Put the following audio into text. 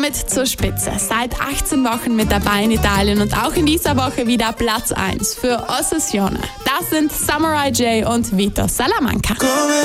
damit zur Spitze. Seit 18 Wochen mit dabei in Italien und auch in dieser Woche wieder Platz 1 für Ossessione. Das sind Samurai J und Vito Salamanca.